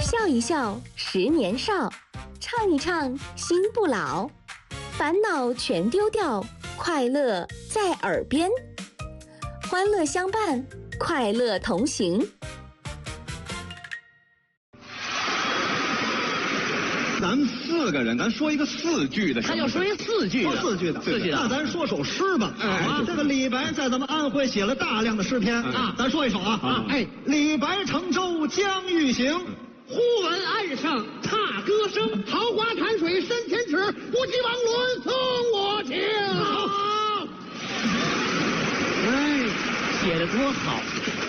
笑一笑10年少，唱一唱心不老，烦恼全丢掉，快乐在耳边，欢乐相伴，快乐同行。 咱们4个人，咱说一个4句的。 他要说一4句的， 说4句的，那咱说首诗吧。这个李白在咱们安徽写了大量的诗篇啊，咱说一首啊。李白乘舟将欲行， 忽闻岸上踏歌声，桃花潭水深千尺，不及王伦送我情。写的多好！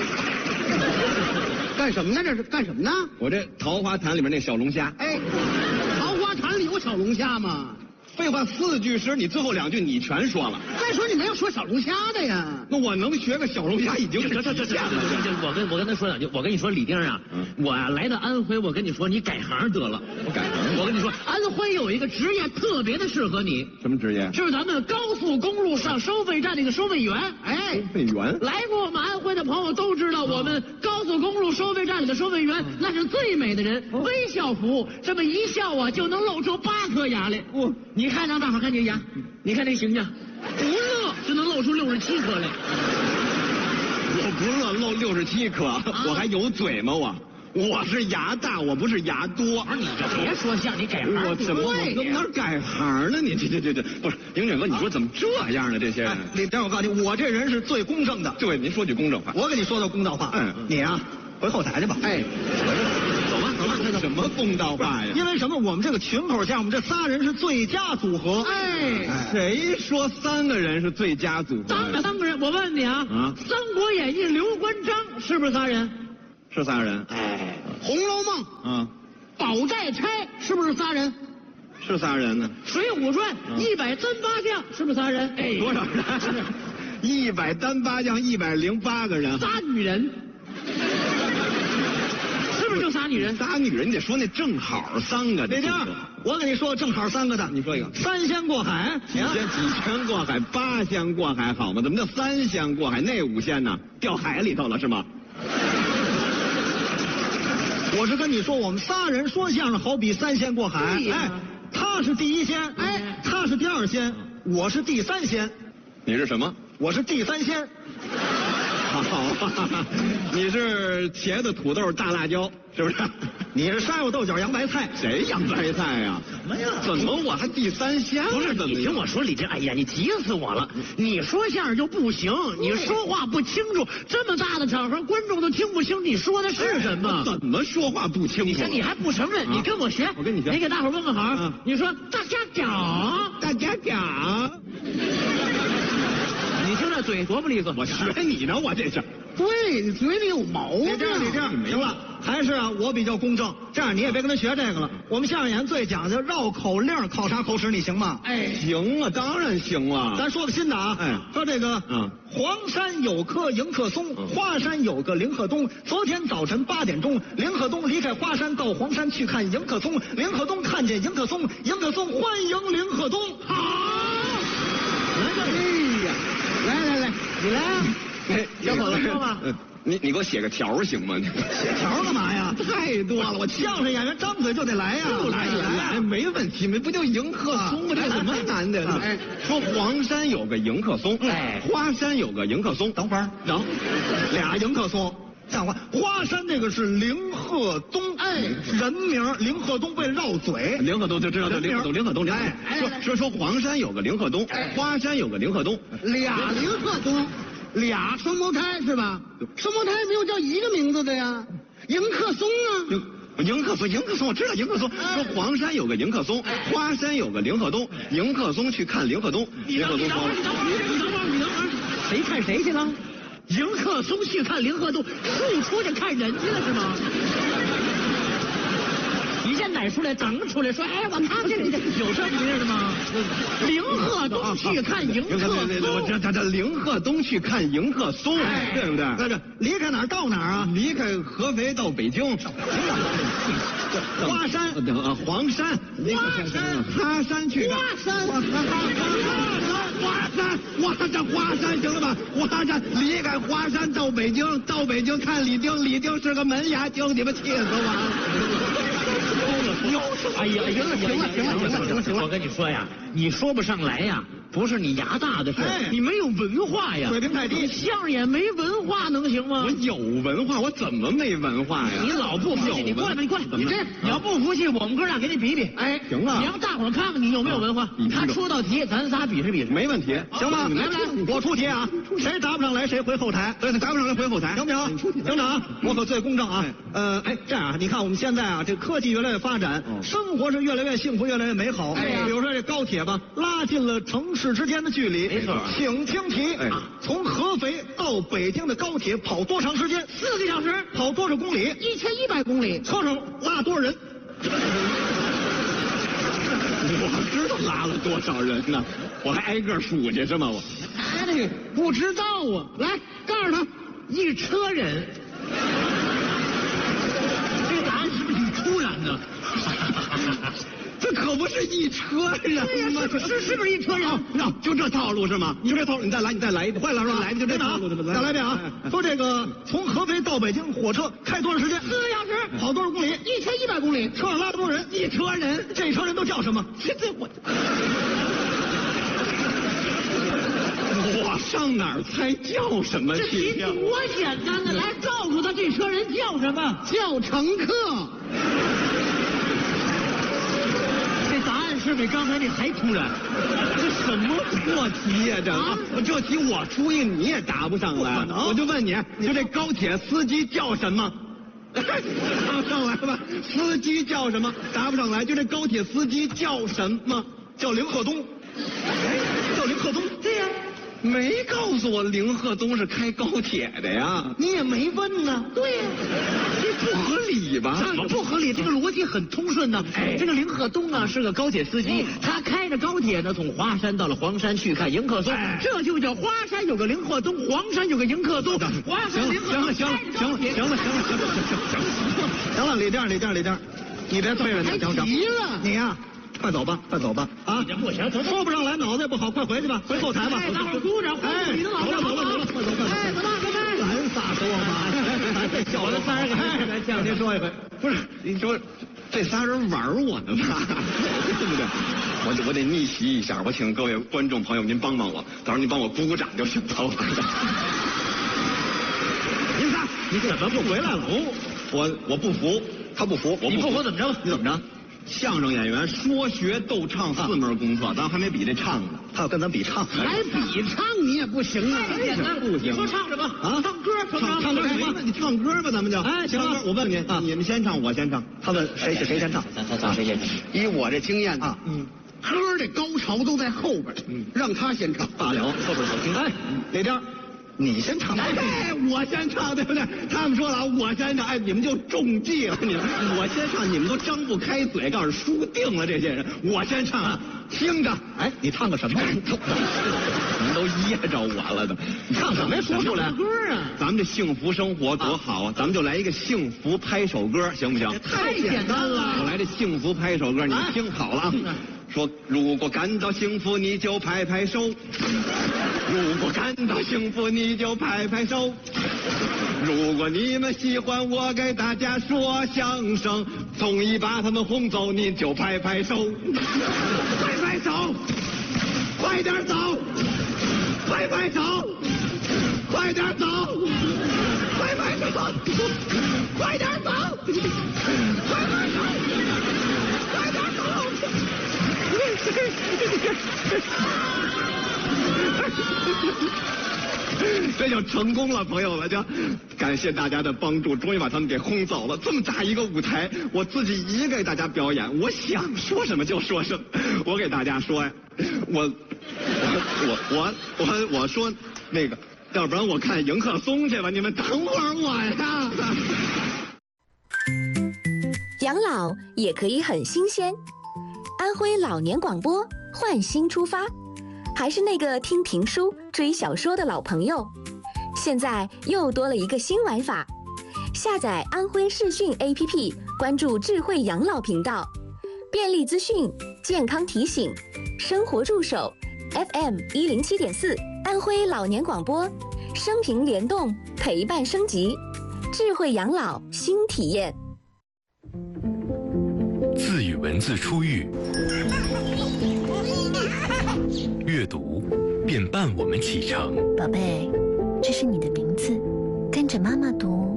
干什么呢？这是干什么呢？ 我这桃花潭里面那小龙虾。 桃花潭里有小龙虾吗？ 废话，4句诗你最后2句你全说了。 再说你没有说小龙虾的呀？ 那我能学个小龙虾已经是极限了。 我跟他说2句。我跟你说，李丁啊，我来到安徽，我跟你说，你改行得了。 我改行？ 我跟你说，安徽有一个职业特别的适合你。 什么职业？ 就是咱们高速公路上收费站那个收费员。 收费员？ 来过我们安徽的朋友都知道，我们高速公路收费站里的收费员那是最美的人，微笑服务，这么一笑啊，就能露出8颗牙来。你看让大伙看这牙，你看这形象，不乐就能露出67颗来。 我不乐露67颗，我还有嘴吗？我是牙大，我不是牙多。 不是，你就别说相声，你改行。 我怎么能改行呢？你这不是丁准哥，你说怎么这样呢？这些人， 李丁，我告诉你，我这人是最公正的。 对，您说句公正话。 我跟你说的公道话。你啊，回后台去吧。 走吧。什么公道话呀？ 因为什么？我们这个群口项目，这3人是最佳组合。 谁说3个人是最佳组合 ？3个人，我问你啊，《三国演义》刘关张是不是3人？ 是3人。 《红楼梦》宝寨钗是不是3人？ 是3人呢。 《水浒传》100单八将是不是3人？ 多少人？100单八将，108个人。 仨女人。是不是就仨女人 ？3女人，你得说那正好3个。 李丁，我跟你说正好3个的， 你说一个。 3仙过海， 几仙过海，8仙过海好吗？怎么叫3仙过海？那5仙呢？掉海里头了是吗？ 我是跟你说，我们3人说相声好比3仙过海。他是第1仙，他是第2仙，我是第3仙。 你是什么？ 我是第3仙。 好，你是茄子、土豆、大辣椒，是不是？ 你是沙药、豆角、洋白菜。 谁洋白菜呀？ 什么呀？ 怎么我还第3仙？ 不是，你听我说，李真，哎呀，你急死我了！你说相声就不行，你说话不清楚，这么大的场合，观众都听不清你说的是什么。 怎么说话不清楚？ 你还不承认？你跟我学， 我跟你学。 你给大伙问个好。你说大家讲， 大家讲。 你听这嘴多不利索！ 我学你呢，我这是。 对，你嘴里有毛病。你这样，行了，还是我比较公正。这样你也别跟他学这个了。我们相声演最讲究绕口令，考察口齿，你行吗？ 行啊，当然行了。 咱说个新的啊，说这个，黄山有棵迎客松，花山有个迎客东。昨天早晨8点钟，迎客东离开花山到黄山去看迎客松，迎客东看见迎客松，迎客松欢迎迎客东。好，来，你来啊！ 小伙子说吧。 你给我写个条行吗？ 写条干嘛呀？ 太多了，我相声演员张嘴就得来呀。 来，没问题，不就迎客松吗？这怎么难的？说黄山有个迎客松，花山有个迎客松。 等会儿，俩迎客松。像花山那个是凌鹤东，人名凌鹤东被绕嘴， 凌鹤东就知道叫凌鹤东。说黄山有个凌鹤东，花山有个凌鹤东， 俩凌鹤东，俩双胞胎是吧？双胞胎没有叫一个名字的呀，迎客松啊。 迎客松，我知道迎客松。说黄山有个迎客松，花山有个凌鹤东，迎客松去看凌鹤东。 你等会儿，谁看谁去了？迎客松去看凌鹤东，树出去看人去了是吗？一见哪出来，整出来说，我看这有这回事吗？凌鹤东去看迎客松， 我这凌鹤东去看迎客松，对不对？ 这离开哪儿到哪儿啊？ 离开合肥到北京。 华山黄山，哈山去看。华山行了吧？华山离开华山到北京，到北京看李丁，李丁是个门牙精，你们气死我了！ 哎呀，行了，我跟你说呀，你说不上来呀，不是你牙大的事，你没有文化呀， 水平太低， 相声演没文化能行吗？ 我有文化，我怎么没文化呀？ 你老不服气，你过来吧，你过来，你要不服气，我们哥俩给你比比。哎， 行啊， 你让大伙儿看看你有没有文化。他出道题，咱仨比试比试， 没问题， 行吧？ 来， 我出题啊，谁答不上来谁回后台， 对，答不上来回后台， 行不行？等等啊，我可最公正啊。这样啊，你看我们现在啊，这科技越来越发展，生活是越来越幸福，越来越美好。比如说这高铁吧，拉近了城市之间的距离。 没错， 请听题，从合肥到北京的高铁跑多长时间 ？4个小时。 跑多少公里 ？1100公里。 车上拉多少人？ 我知道拉了多少人呢，我还挨个数去是吗？我他这个不知道啊，来告诉他，1车人。这个答案是不是挺突然的？ 这可不是1车人吗？ 是不是1车人？ 就这套路是吗？就这套路，你再来一遍，会了是吧？来就这套路， 再来一遍啊！说这个从合肥到北京火车开多长时间？4 个小时。 跑多少公里 ？1100公里。 车上拉多少人？1车人。这车人都叫什么？ 我上哪儿猜叫什么去？ 这题多简单的，来告诉他这车人叫什么？叫乘客。这答案是比刚才那还突然。 这什么破题呀？这题我出一个你也答不上来。我就问你，就这高铁司机叫什么？上来吧，司机叫什么？答不上来。就这高铁司机叫什么？ 叫凌鹤东。叫凌鹤东。 对呀。 没告诉我凌鹤东是开高铁的呀， 你也没问呢。 对呀， 这不合理吧？ 怎么不合理？这个逻辑很通顺呢。这个凌鹤东啊是个高铁司机，他开着高铁呢从华山到了黄山去看迎客松，这就叫华山有个凌鹤东，黄山有个迎客松。华山凌鹤东。 行了，李店，你别催着你，行。你呀。快走吧啊！ 不行， 说不上来，脑子也不好，快回去吧，回后台吧。 大伙鼓掌，走了，快走！哎，走吧， 咱仨说嘛， 我们3人来向您说一回， 不是你说这仨人玩我呢吧？对不对？我得逆袭一下，我请各位观众朋友您帮帮我，到时候您帮我鼓掌就行了。 您仨，你怎么不回来了？ 我不服，他不服，我不服。 你不服怎么着？ 你怎么着？相声演员说学逗唱4门功课，咱还没比这唱呢。 他要跟咱比唱， 还比唱你也不行啊！ 不行。 你说唱什么啊？唱歌， 唱歌行吗？你唱歌吧，咱们就。 哎，行了， 我问你啊，你们先唱，我先唱。 他问谁先唱？ 咱谁先唱？ 以我这经验啊， 歌的高潮都在后边，让他先唱罢了，后边好听。 哎，哪边？你先唱。 哎，我先唱，对不对？他们说了，我先唱，哎，你们就中计了，你们。我先唱，你们都张不开嘴，告诉输定了这些人。我先唱啊，听着。 哎，你唱个什么？ 你们都噎着我了都。 你唱什么呀？说出来。 歌啊！ 咱们这幸福生活多好啊！咱们就来一个幸福拍手歌，行不行？ 太简单了。 我来这幸福拍手歌，你们听好了啊。说，如果感到幸福，你就拍拍手；如果感到幸福，你就拍拍手；如果你们喜欢我给大家说相声，综艺把他们轰走，你就拍拍手，拍拍手，快点走，拍拍手，快点走，拍拍手，快点走，拍拍手，快点走。这就成功了，朋友们，就感谢大家的帮助，终于把他们给轰走了。这么大一个舞台，我自己一个给大家表演，我想说什么就说什么。我给大家说呀，我说那个，要不然我看迎客松去吧，你们等会儿我呀。 养老也可以很新鲜。安徽老年广播换新出发，还是那个听评书追小说的老朋友，现在又多了一个新玩法。 下载安徽视讯 APP， 关注智慧养老频道，便利资讯、健康提醒、生活助手 FM107.4， 安徽老年广播，生平联动，陪伴升级，智慧养老新体验。 字与文字初遇，阅读便伴我们启程。 宝贝，这是你的名字，跟着妈妈读。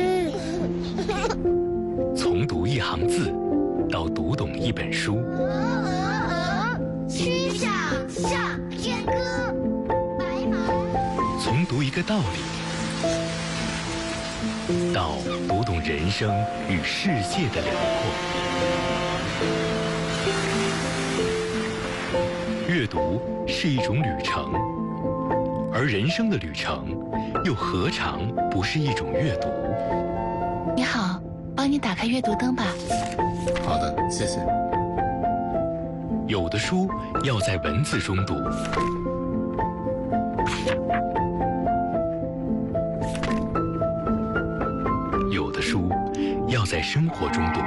从读一行字，到读懂一本书。 曲项向天歌，白马。 从读一个道理，到读懂人生与世界的辽阔。阅读是一种旅程，而人生的旅程又何尝不是一种阅读？ 你好，帮你打开阅读灯吧。 好的，谢谢。 有的书要在文字中读，有的书要在生活中读。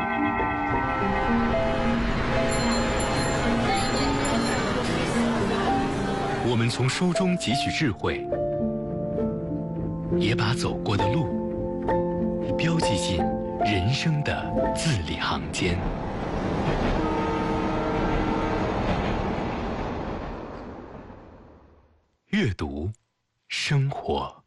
我们从书中汲取智慧，也把走过的路标记进人生的字里行间。阅读，生活。